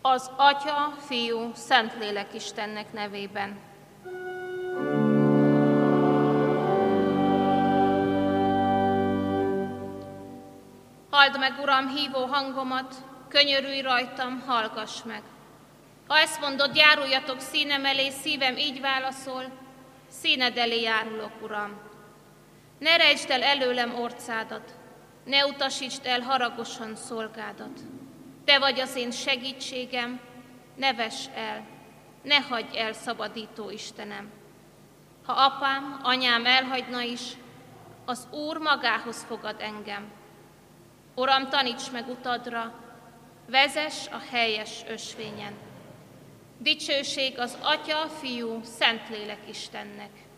Az Atya, Fiú, Szentlélek Istennek nevében. Halld meg, Uram, hívó hangomat, könyörülj rajtam, hallgass meg. Ha ezt mondod, járuljatok színem elé, szívem így válaszol, színed elé járulok, Uram. Ne rejtsd el előlem orcádat, ne utasítsd el haragosan szolgádat. Te vagy az én segítségem, ne vess el, ne hagyj el, szabadító Istenem. Ha apám, anyám elhagyna is, az Úr magához fogad engem. Uram, taníts meg utadra, vezess a helyes ösvényen. Dicsőség az Atya, Fiú, Szentlélek Istennek.